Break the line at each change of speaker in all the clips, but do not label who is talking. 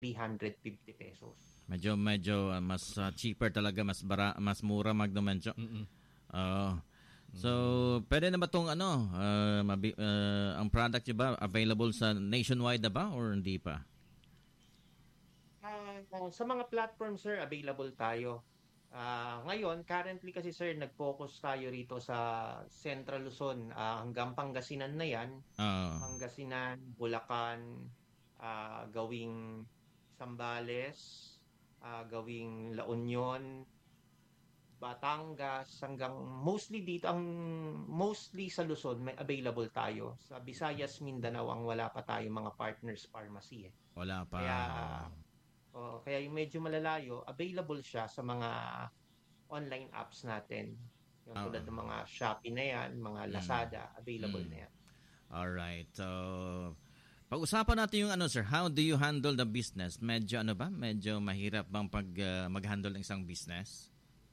350 pesos.
Medyo mas cheaper talaga, mas mura, Magno Mencho. So, pwede na ba tong ang product niyo ba available sa nationwide na ba or hindi pa?
Sa mga platform, sir, available tayo. Ngayon, currently kasi, sir, nag-focus tayo rito sa Central Luzon, hanggang Pangasinan na yan.
Ah,
Pangasinan, Bulacan, gawing Zambales, gawing La Union, Batangas, hanggang mostly dito, mostly sa Luzon, may available tayo. Sa Visayas, Mindanao, ang wala pa tayo mga partners pharmacy eh.
wala pa.
Kaya, kaya yung medyo malalayo, available siya sa mga online apps natin. Yung tulad ng mga Shopee na yan, mga Lazada, available na yan.
Alright. So, pag-usapan natin yung sir, how do you handle the business? Medyo medyo mahirap bang mag-handle ng isang business?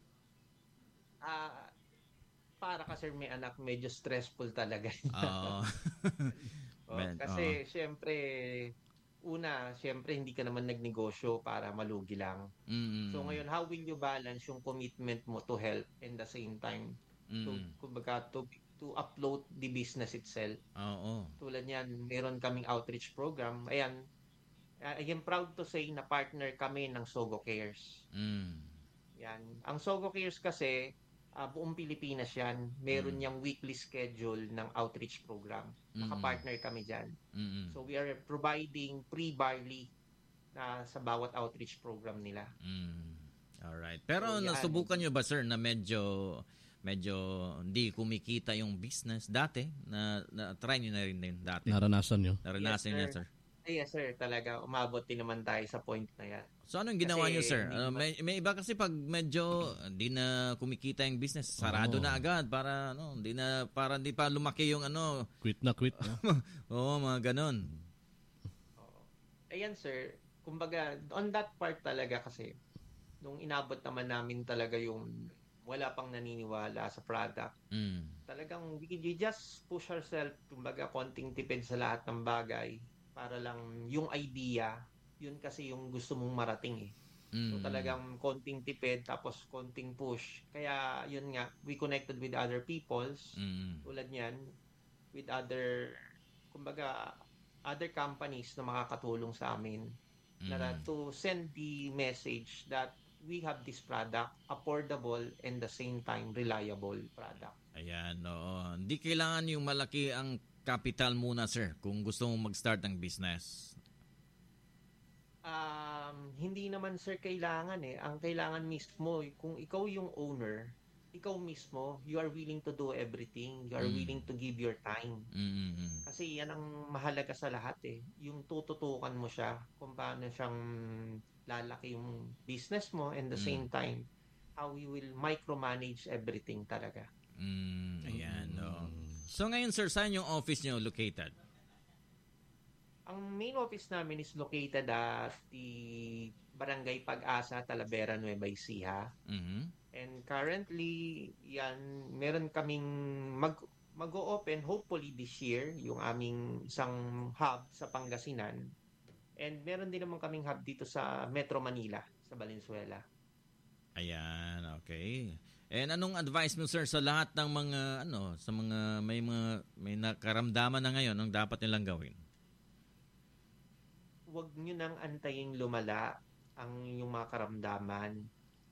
Para kasi may anak, medyo stressful talaga.
Oo.
Kasi syempre, syempre hindi ka naman nagnegosyo para malugi lang. So ngayon, how will you balance yung commitment mo to health and the same time to upload the business itself?
Oo.
Tulad niyan, meron kaming outreach program. Ayan, I am proud to say na partner kami ng Sogo Cares. Yan. Ang Sogo Cares kasi, buong Pilipinas yan. Meron niyang weekly schedule ng outreach program. Naka-partner kami dyan. So we are providing pre-barley sa bawat outreach program nila.
Alright. Pero nasubukan nyo ba, sir, na medyo hindi kumikita yung business dati? Na try nyo na rin din dati?
Naranasan nyo?
Naranasan nyo, sir?
Yes, sir. Talaga, umabot din naman tayo sa point na yan.
So, anong ginawa nyo, sir? May iba kasi pag medyo hindi na kumikita yung business, sarado na agad para hindi pa lumaki yung
Quit na.
Oo, mga ganon.
Ayan, sir. Kumbaga, on that part talaga kasi, nung inabot naman namin talaga yung wala pang naniniwala sa product, talagang we just push ourselves, kumbaga, konting tipid sa lahat ng bagay para lang yung idea, yun kasi yung gusto mong marating eh. So talagang konting tipid tapos konting push. Kaya yun nga, we connected with other peoples, tulad niyan, with other, kumbaga, other companies na makakatulong sa amin na to send the message that we have this product, affordable and the same time reliable product.
Ayan, oo. Hindi kailangan yung malaki ang capital muna, sir, kung gusto mong mag-start ng business.
Hindi naman, sir, kailangan eh. Ang kailangan mismo, kung ikaw yung owner, ikaw mismo, you are willing to do everything. You are willing to give your time. Kasi yan ang mahalaga sa lahat eh. Yung tututukan mo siya kung paano siyang lalaki yung business mo and the same time, how you will micromanage everything talaga.
Ayan, no. So ngayon, sir, saan yung office nyo located?
Ang main office namin is located at the Barangay Pag-asa, Talavera, Nueva Ecija. And currently, yan, meron kaming mag-o-open hopefully this year yung aming isang hub sa Pangasinan. And meron din naman kaming hub dito sa Metro Manila, sa Valenzuela.
Ayan, okay. And anong advice mo, sir, sa lahat ng mga sa mga may nakaramdaman na ngayon, ang dapat nilang gawin?
Huwag niyo nang antayin lumala ang yung mga karamdaman.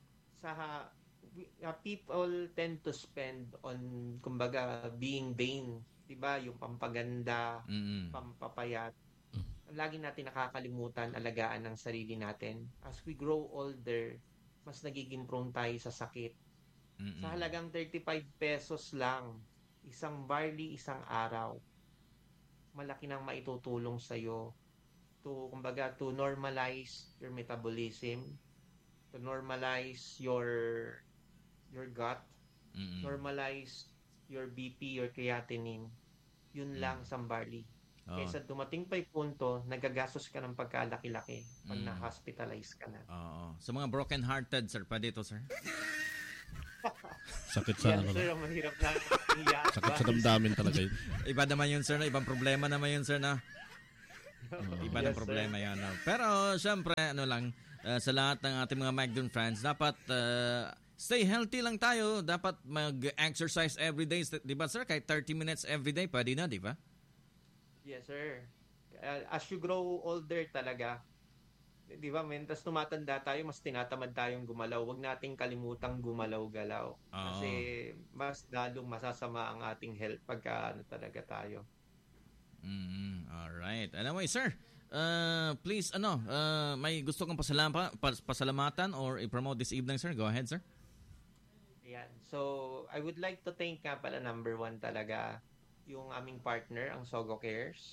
People tend to spend on, kumbaga, being vain, 'di ba? Yung pampaganda, pampapayat. Lagi natin nakakalimutan alagaan ng sarili natin. As we grow older, mas nagiging prone tayo sa sakit. Sa halagang 35 pesos lang, isang barley, isang araw, malaki nang maitutulong sa'yo kumbaga, to normalize your metabolism, to normalize your gut, normalize your BP, your creatinine. Yun lang sa barley. Kaysa dumating pa yung punto, nagagastos ka ng pagkalaki-laki pag na-hospitalize ka na.
Sa mga broken-hearted, sir, pa dito, sir?
Sakit sa
sir, ang mahirap na.
Sakit sa damdamin talaga yun.
Iba naman yun, sir, na ibang problema naman yun, sir, na. Iba ng problema yan. No? Pero, syempre, sa lahat ng ating mga Magdon fans, dapat stay healthy lang tayo. Dapat mag-exercise every day. Di ba, sir? Kahit 30 minutes every day, pwede na, di ba?
Yes, sir. As you grow older talaga, di ba, tas tumatanda tayo, mas tinatamad tayong gumalaw. Huwag nating kalimutang gumalaw-galaw. Kasi mas lalong masasama ang ating health pagka talaga tayo.
Alright. Anyway, sir, please, may gusto kang pasalamatan or i-promote this evening, sir? Go ahead, sir.
Ayan. So, I would like to thank nga pala number 1 talaga yung aming partner, ang Sogo Cares.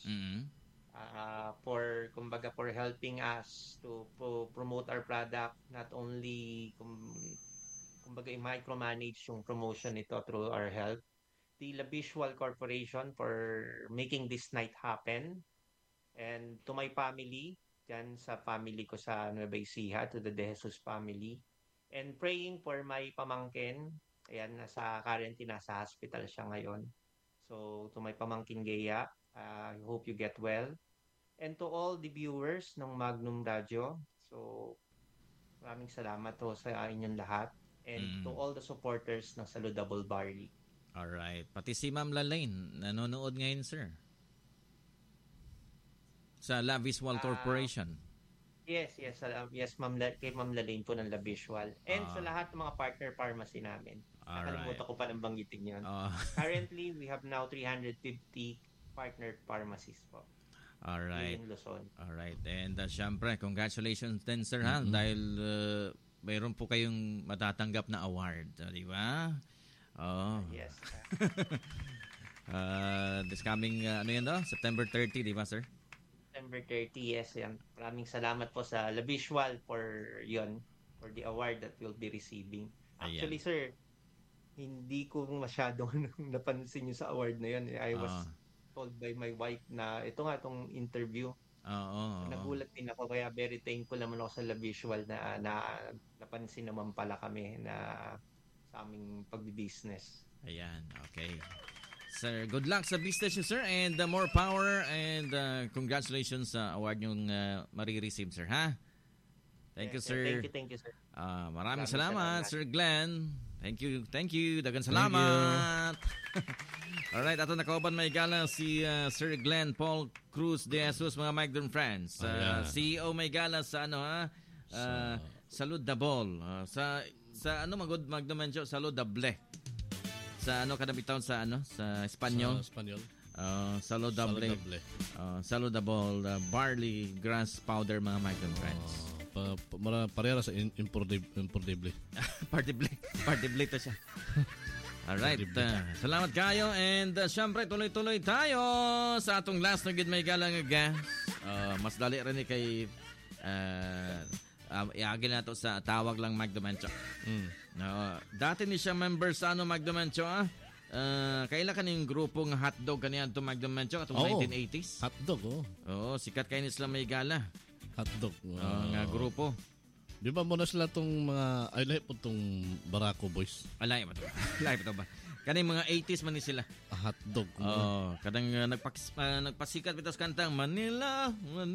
For helping us to promote our product, not only i-micromanage yung promotion nito through our health. The La Visual Corporation for making this night happen. And to my family, dyan sa family ko sa Nueva Ecija, to the De Jesus family. And praying for my pamangkin. Ayan, currently nasa hospital siya ngayon. So, to my pamangkin Gea, I hope you get well. And to all the viewers ng Magnum Radio, so maraming salamat po sa inyong lahat. And to all the supporters ng Saludable Barley.
Alright. Pati si Ma'am Lalaine, nanonood ngayon, sir. Sa La Visual Corporation.
Yes, kay Ma'am Lalaine po ng La Visual. And sa lahat ng mga partner pharmacy namin. Nakalimutan ko pa ng banggitin yun. Currently, we have now 350 partner pharmacies po.
Alright.
In Luzon.
Alright. And syempre, congratulations din, sir, ha? Dahil mayroon po kayong matatanggap na award. Di ba?
Yes.
This coming, September 30, di ba, sir?
September 30, yes. Yan. Maraming salamat po sa La Visual for the award that we'll be receiving. Actually, sir, hindi ko masyadong napansin yung sa award na yun. I was told by my wife na itong interview. Nagulat din ako, kaya very thankful naman ako sa La Visual na napansin naman pala kami na sa aming pagbi-business.
Ayan, okay. Sir, good luck sa business nyo, sir, and more power, and congratulations sa award yung marireceive, sir, ha? Thank you, sir.
Thank you, sir.
Maraming salamat, Sir Glenn. Thank you. Dagan salamat. Alright, ato nakauban may gala si Sir Glenn Paul Cruz de Jesus, mga Magdon friends. CEO may gala sa Saludable. Sa Magdon Saludable. Sa kadabitaw sa Espanyol.
Sa Espanyol.
Saludable. Saludable barley grass powder, mga Magdon friends.
Parehara sa importable.
Partible to siya. Alright, salamat kayo, and syempre tuloy-tuloy tayo sa atong last na gid may galang gas. Mas dali rin kay iagil na to sa tawag lang Magdomencho. Dati ni siya member sa Magdomencho. Kaila kaning grupong hotdog kaniya to Magdomencho atong 1980s.
Hotdog,
sikat kay ni sila may gala.
Hotdog.
Nga grupo.
Di ba muna sila itong mga, ay lahi po itong Barako Boys?
Lahi pa ito ba? Kaning mga 80s man ni sila.
Hotdog.
Kadang nagpasikat bitas kantang Manila.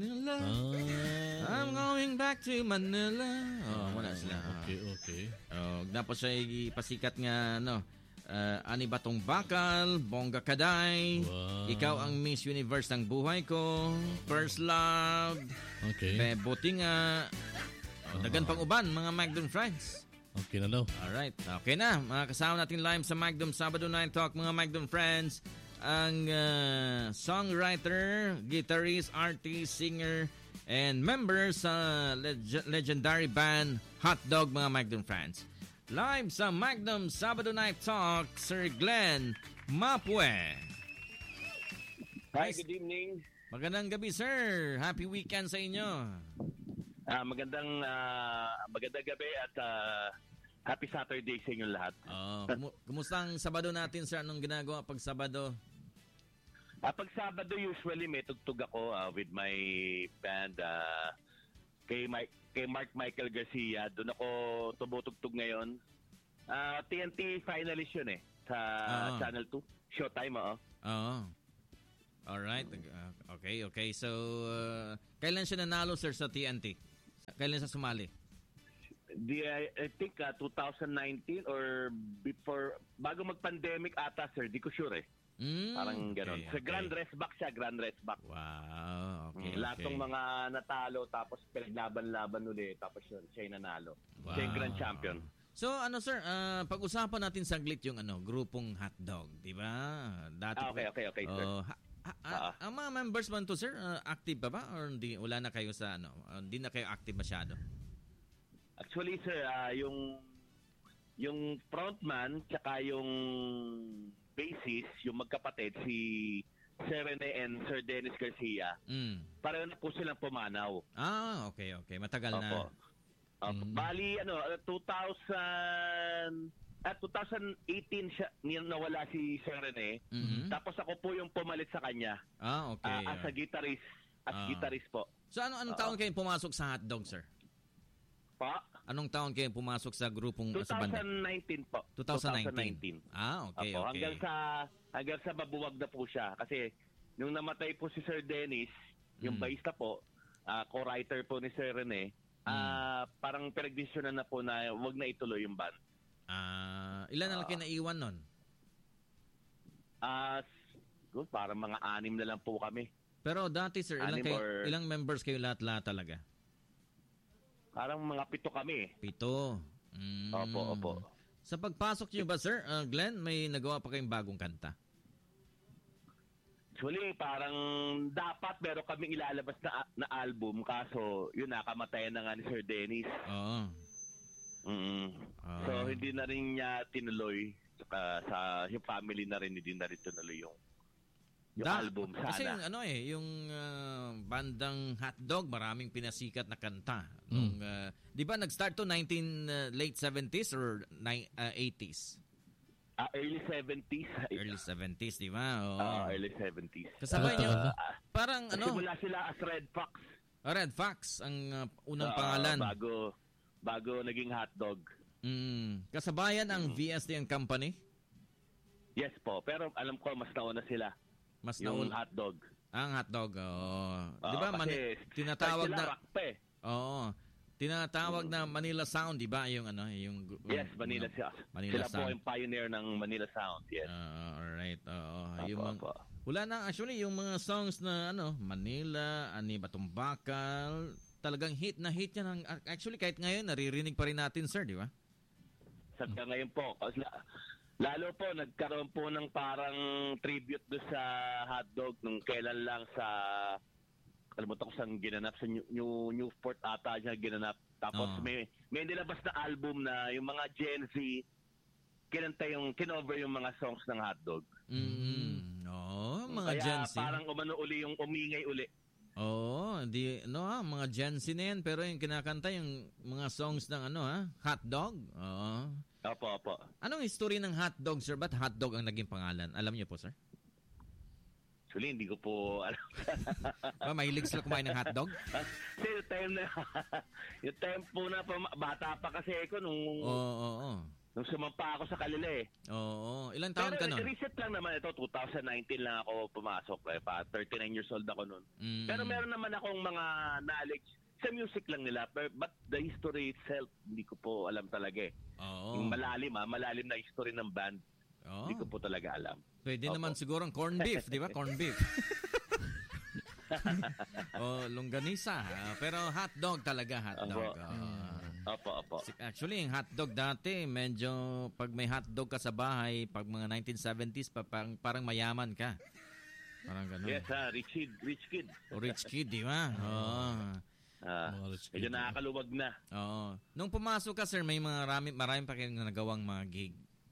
I'm going back to Manila. Muna sila.
Okay.
Tapos siya ipasikat nga, Ani Batong Bakal, Bongga Kaday, Ikaw ang Miss Universe ng buhay ko, First Love, Buti nga, dagan pang uban, mga Magdon friends.
Okay na daw.
Alright, okay na. Mga kasama natin live sa Magdon Sabado Night Talk, mga Magdon friends. Ang songwriter, guitarist, artist, singer, and member sa legendary band Hotdog, mga Magdon friends. Live sa Magnum Sabado Night Talk, Sir Glenn Mapue.
Hi, good evening.
Magandang gabi, sir. Happy weekend sa inyo.
Magandang gabi at happy Saturday sa inyong lahat.
Kumusta ang Sabado natin, sir? Anong ginagawa pag Sabado?
Pag Sabado, usually may tugtog ako with my band kay Mark Michael Garcia. Doon ako tumutugtog ngayon. TNT finalist yun sa Channel 2. Showtime,
Alright. Okay. So, kailan siya nanalo, sir, sa TNT? Kailan siya sumali?
I think 2019 or before, bago mag-pandemic ata, sir. Di ko sure eh. Parang gano'n.
Okay.
Sa Grand Race Back siya, Grand Race Back.
Wow. Okay.
Lahat ng mga natalo, tapos pinaglaban-laban ulit, tapos yun, siya yung nanalo.
Wow.
Siya yung grand champion.
So sir, pag-usapan natin saglit yung grupong hotdog, di ba? Dati
Okay, sir.
Ang mga members man to, sir, active pa ba or hindi, wala na kayo sa hindi na kayo active masyado?
Actually, sir, yung frontman tsaka yung bassist, yung magkapatid, si Sir Rene and Sir Dennis Garcia, pareho na po silang pumanaw.
Okay. Matagal na.
Bali, 2018 siya, nawala si Sir Rene. Tapos ako po yung pumalit sa kanya.
Okay.
As a guitarist. Guitarist po.
So anong taon kayo pumasok sa hotdog, sir?
Pa?
Anong taon kayo pumasok sa grupong sa banda?
2019 po.
2019. Okay.
Hanggang sa mabuwag na po siya. Kasi nung namatay po si Sir Dennis, yung bassista po, co-writer po ni Sir Rene, parang pinagdesisyonan na po na wag na ituloy yung band.
Ilan na lang kayo naiwan nun?
Parang mga 6 na lang po kami.
Pero dati, sir, ilang members kayo lahat-lahat talaga?
Parang mga 7 kami.
7.
Opo.
Sa pagpasok niyo ba, sir, Glenn, may nagawa pa kayong bagong kanta?
Actually, parang dapat meron kaming ilalabas na album, kaso yun, nakamatayan na nga ni Sir Dennis. So hindi na rin niya tinuloy. Sa yung family na rin, hindi na rin tinuloy yung album sana.
Kasi yung bandang Hotdog, maraming pinasikat na kanta. Di ba nag-start to late 70s or 80s?
Early 70s.
Early 70s, di ba?
Early 70s.
Kasabay niyo, parang
Simula sila as Red Fox.
Red Fox ang unang pangalan.
Bago naging Hotdog.
Kasabayan ang VSD and Company?
Yes po, pero alam ko mas nauna sila. Yung Hotdog.
Ang Hotdog, di ba tinatawag na
rock pa eh.
Tinatawag na Manila Sound, di ba? Yung
yes, Manila Sound. Sila
Sound.
Po yung pioneer ng Manila Sound. Yes.
Alright. Wala na actually yung mga songs na Manila, Ani Batong Bakal, talagang hit na hit yan. Actually kahit ngayon naririnig pa rin natin, sir, di ba?
Sa ngayon po. Lalo po, nagkaroon po ng parang tribute do sa Hotdog nung kailan lang sa, kalimutan ko saan ginanap, sa Newport ata niya ginanap. Tapos may nilabas na album na yung mga Gen Z, kinover yung mga songs ng Hotdog.
Mga Gen Z.
Kaya parang umano uli yung umingay uli.
Mga Gen Z na yan, pero yung kinakanta yung mga songs ng Hotdog.
Opo.
Anong history ng Hotdog, sir? Ba't Hotdog ang naging pangalan? Alam niyo po, sir?
Actually, hindi ko po alam.
Mahilig sila kumain ng hotdog?
Kasi yung time po na, bata pa kasi ako nung sumampa ako sa kanila eh.
Ilang taon ka nun?
Recent lang naman ito, 2019 lang ako pumasok. 39 years old ako nun. Pero meron naman akong mga knowledge sa music lang nila, but the history itself, hindi ko po alam talaga eh. Yung malalim na history ng band, hindi ko po talaga alam.
Pwede naman siguro ang corn beef, di ba? Corn beef. Longganisa. Pero hotdog talaga, hotdog.
Opo.
Actually, yung hotdog dati, medyo, pag may hotdog ka sa bahay, pag mga 1970s, parang mayaman ka. Parang ganun.
Yes, rich kid.
Rich kid, di ba?
Medyo nakakaluwag na.
Nung pumasok ka, sir, may marami pa kayong nagawang mga gig.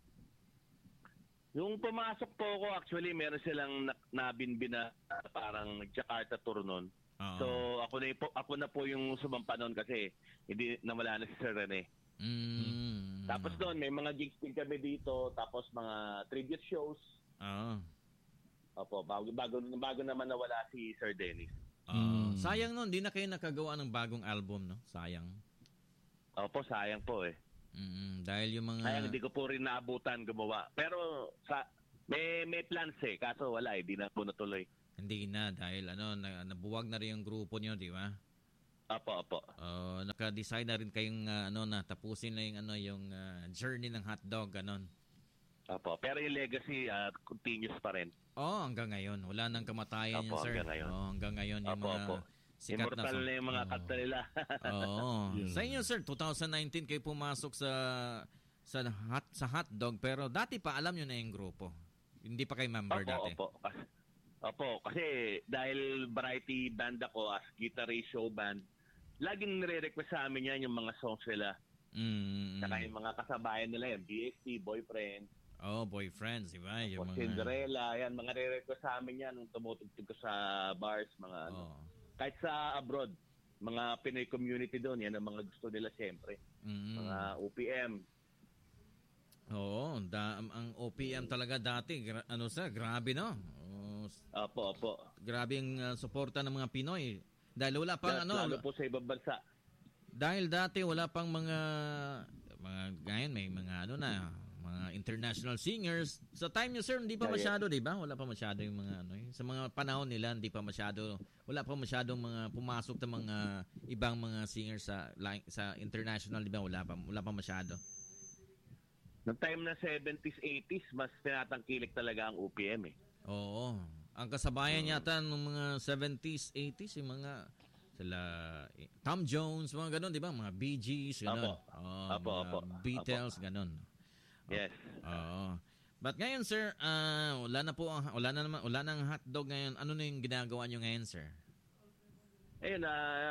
Yung pumasok po ako, actually, meron silang nabinbin na parang Jakarta tour nun. So, ako na po yung sumampa nun kasi hindi nawala na si Sir Rene. Tapos doon, may mga gigs din kami dito, tapos mga tribute shows. Opo, bago naman nawala si Sir Dennis.
Sayang nun, di na kayo nakagawa ng bagong album, no? Sayang.
Opo, sayang po eh.
Dahil yung mga...
Sayang, hindi ko po rin naabutan gumawa. Pero may plans eh, kaso wala eh, di na po natuloy.
Hindi na dahil nabuwag na rin yung grupo niyo, di ba?
Opo.
Naka-decide na rin kayong na tapusin na yung journey ng hotdog, ganon.
Opo, pero yung legacy continuous pa rin.
Hanggang ngayon. Wala nang kamatayan yun, sir. Hanggang ngayon yung mga sikat
Immortal na yung mga kanta nila.
Sa inyo, sir, 2019 kayo pumasok sa hotdog, pero dati pa alam nyo na yung grupo. Hindi pa kayo member dati.
Opo, kasi dahil variety band ako as guitarist, show band, laging nire-request sa amin yan yung mga songs nila. Saka yung mga kasabayan nila, yung BST, Boyfriend.
Boyfriends, di ba? Yung mga
Cinderella, yan, mga nire-request sa amin yan nung tumutugtog ko sa bars, mga kahit sa abroad, mga Pinoy community doon, yan ang mga gusto nila siyempre. Mga OPM.
Ang OPM talaga dati, grabe, no?
Opo.
Grabe ang suporta ng mga Pinoy. Dahil wala pang
lalo po sa ibang bansa.
Dahil dati wala pang mga ngayon may mga mga international singers. Sa time niyo, sir, hindi pa masyado, di ba? Wala pa masyado yung mga sa mga panahon nila, wala pa masyadong mga pumasok na mga ibang mga singers sa international, di ba? Wala pa masyado.
Noong time na 70s, 80s, mas tinatangkilik talaga ang OPM eh.
Oo. Ang kasabayan yata ng mga 70s, 80s, yung mga sila Tom Jones, mga ganun, di ba? Mga Bee Gees, ganun.
Opo.
Beatles, ganun.
Yes.
But ngayon, sir, wala nang hotdog ngayon. Ano na yung ginagawa nyo ngayon, sir?
Ayun,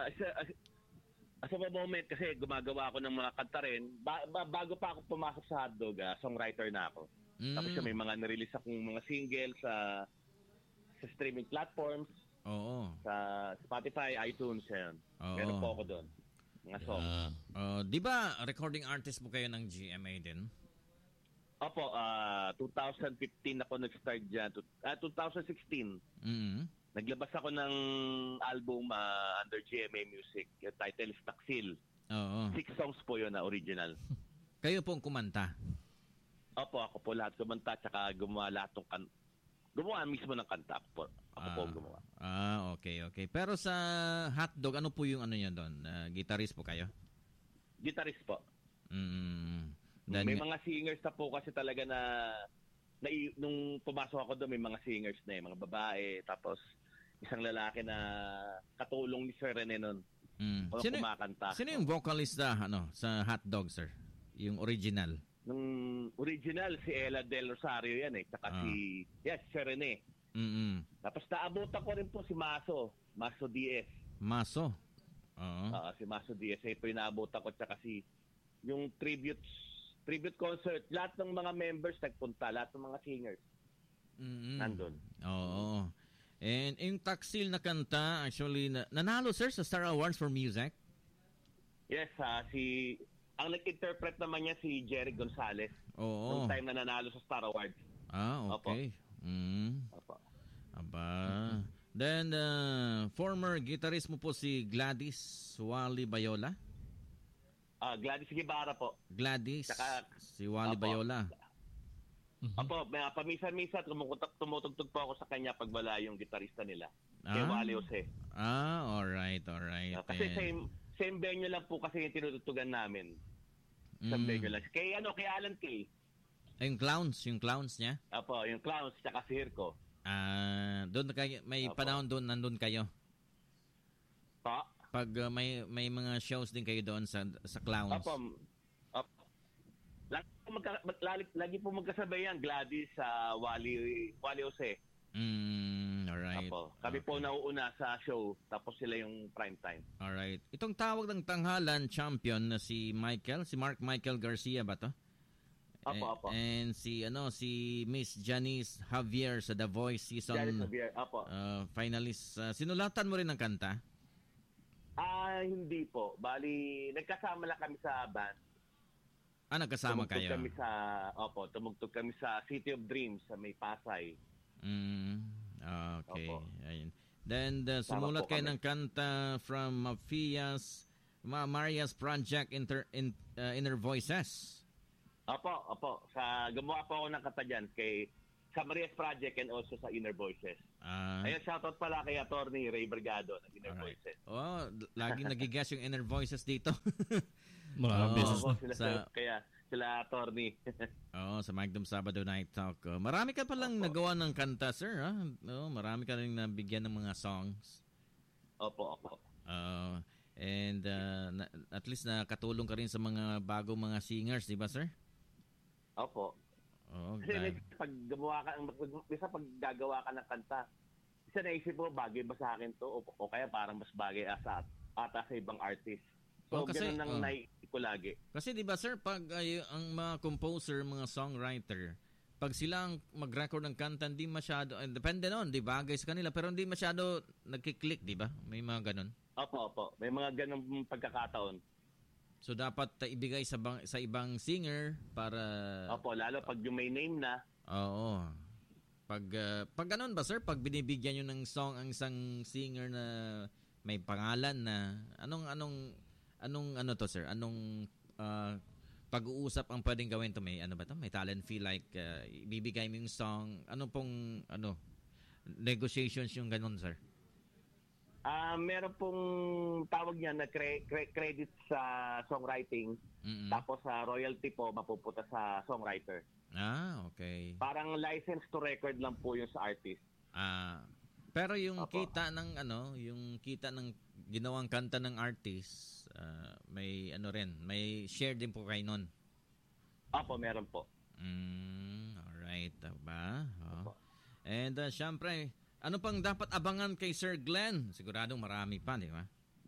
as of a moment, kasi gumagawa ako ng mga kanta rin. Bago pa ako pumasok sa hotdog, songwriter na ako. Tapos may mga nirelease akong mga single sa streaming platforms. Sa Spotify, iTunes, yan. Meron po ako doon. Mga songs.
Di ba recording artist mo kayo ng GMA din?
Opo, 2015 ako nag-start dyan. 2016. Naglabas ako ng album under GMA Music. Yung title is Taksil. 6 songs po yun na original.
Kayo pong kumanta?
Opo, ako po lahat kumanta tsaka gumawa mismo ng kanta. Ako po gumawa.
Okay. Pero sa hotdog, ano po yung nyo doon? Guitarist po kayo?
Guitarist po.
May
mga singers na po kasi talaga na nung pumasok ako doon, may mga singers na mga babae, tapos isang lalaki na katulong ni Sir Rene noon. Kumakanta.
Sino yung vocalista sa hotdog, sir? Yung original?
Nung original, si Ella Del Rosario yan eh. Tsaka si Sir Rene. Tapos naabutan ko rin po si Maso Diaz.
Maso?
Si Maso Diaz. Ito yung naabutan ko. Tsaka yung tribute concert. Lahat ng mga members nagpunta. Lahat ng mga singers. Nandun.
Oo. And yung Taksil na kanta, actually, nanalo, sir, sa Star Awards for Music?
Yes, ang nag-interpret naman niya si Jerry Gonzalez. Noong time na nanalo sa Star Awards.
Okay.
Opo.
Then, former guitarist mo po si Gladys Wally Bayola?
Gladys Guevara po.
Gladys,
saka,
si Wally Bayola.
Opo, paminsan-minsan tumutugtog po ako sa kanya pag wala yung gitarista nila. Kay Wally Jose.
Alright.
Kasi same venue lang po kasi yung tinutugtugan namin. Sa venue lang. Kay Alan Kay.
Yung clowns niya?
Opo, yung clowns tsaka si Hirko.
Doon kayo, may panahon doon, nandun kayo? Pag may mga shows din kayo doon sa clowns.
Opo. Lagi po magkasabay yan. Gladys sa Wally Jose.
Alright.
Kami po nauuna sa show, tapos sila yung prime time.
Alright. Itong tawag ng tanghalan champion na si Mark Michael Garcia ba to?
Opo.
And si Miss Janice Javier sa The Voice season finalist. Sinulatan mo rin ng kanta?
Hindi po. Bali, nagkasama lang kami sa band.
Nagkasama kayo?
Tumugtog kami sa City of Dreams sa May Pasay.
Okay. Ayun. Then, sumulat kayo ng kanta from Maria's Project Inner Voices.
Opo. Gumawa po ako ng kanta dyan sa Maria's Project and also sa Inner Voices. Ayun, shoutout pala kay Attorney Ray Bergado ng Inner Voices.
Laging nagigas yung Inner Voices dito.
Maraming beses
na. Kaya sila Attorney.
Sa Magnum Sabado Night Talk. Marami ka palang nagawa ng kanta, sir. Ha? Marami ka rin nabigyan ng mga songs.
Opo.
And at least nakatulong ka rin sa mga bagong mga singers, di ba, sir?
Opo. Kasi pag gagawa ka ng kanta, isa naisip mo, bagay ba sa akin to? O kaya parang mas bagay ata sa ibang artist. So, ganun ang naisip ko lagi.
Kasi di ba, sir, pag ang mga composer, mga songwriter, pag sila ang mag-record ng kanta, hindi masyado, depende nun, di bagay sa kanila, pero hindi masyado nagkiklik, di ba? May mga ganun.
Opo. May mga ganun pagkakataon.
So dapat ibigay sa ibang singer para
lalo pag yung may name na.
Oo. Pag ganun ba, sir, pag binibigyan niyo ng song ang isang singer na may pangalan na anong to, sir? Anong pag-uusap ang pwedeng gawin to? May ba to? May talent fee like ibibigay mo yung song. Ano pong negotiations yung ganun, sir?
Meron pong tawag niya na credit sa songwriting. Mm-hmm. Tapos sa royalty po mapupunta sa songwriter.
Okay.
Parang license to record lang po yung sa artist.
Pero yung kita ng yung kita ng ginawang kanta ng artist, may may share din po kayo nun.
Meron po.
Alright, ba? And syempre, ano pang dapat abangan kay Sir Glenn? Siguradong marami pa, di ba?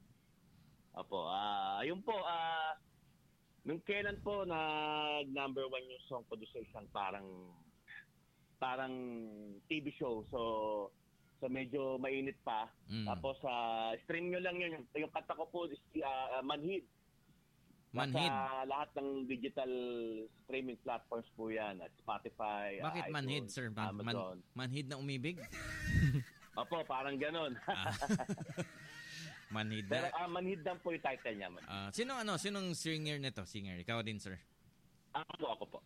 Ayun po, nung kailan po number 1 yung song ko doon sa isang parang TV show. So medyo mainit pa. Tapos stream nyo lang yun. Yung kanta ko po is Manhid.
Manhid?
Sa lahat ng digital streaming platforms po yan. At Spotify,
Bakit
iTunes,
Manhid, sir?
Amazon.
Manhid na umibig?
Parang ganon.
Manhid na?
Pero Manhid lang po yung title niya.
Sinong singer nito? Singer? Ikaw din, sir?
Ako po.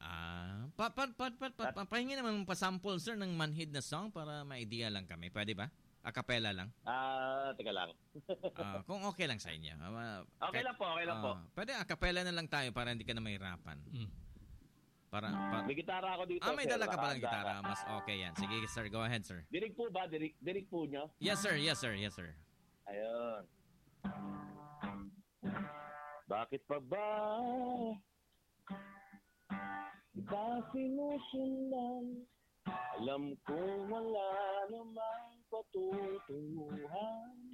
Pahingi naman pa-sample, sir, ng Manhid na song para ma-idea lang kami. Pwede ba? A cappella lang?
Teka lang.
Kung okay lang sa inyo.
Okay lang po.
Pwede a cappella na lang tayo para hindi ka na mahirapan.
May gitara ako dito.
May dala ka palang gitara. Mas okay yan. Sige, sir. Go ahead, sir.
Dinig po ba? Dinig po nyo?
Yes, sir.
Ayun. Bakit pa ba iba sinusundan? Alam ko wala namang patutunguhan.